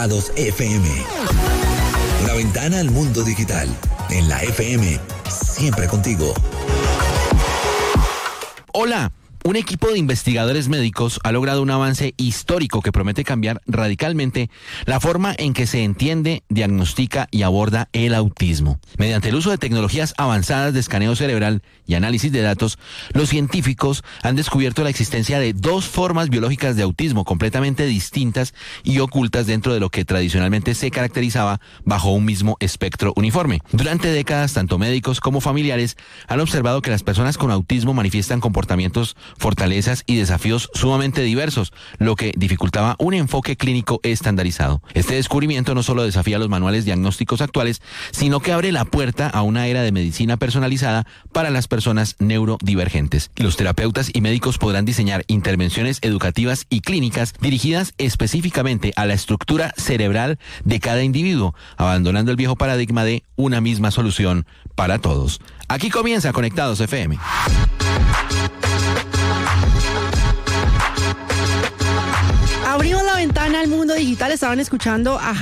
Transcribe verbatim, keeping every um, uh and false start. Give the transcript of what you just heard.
Conectados F M. La ventana al mundo digital. En la F M, siempre contigo. Hola. Un equipo de investigadores médicos ha logrado un avance histórico que promete cambiar radicalmente la forma en que se entiende, diagnostica y aborda el autismo. Mediante el uso de tecnologías avanzadas de escaneo cerebral y análisis de datos, los científicos han descubierto la existencia de dos formas biológicas de autismo completamente distintas y ocultas dentro de lo que tradicionalmente se caracterizaba bajo un mismo espectro uniforme. Durante décadas, tanto médicos como familiares han observado que las personas con autismo manifiestan comportamientos, fortalezas y desafíos sumamente diversos, lo que dificultaba un enfoque clínico estandarizado. Este descubrimiento no solo desafía los manuales diagnósticos actuales, sino que abre la puerta a una era de medicina personalizada para las personas neurodivergentes. Los terapeutas y médicos podrán diseñar intervenciones educativas y clínicas dirigidas específicamente a la estructura cerebral de cada individuo, abandonando el viejo paradigma de una misma solución para todos. Aquí comienza Conectados F M. Abrimos la ventana al mundo digital. Estaban escuchando a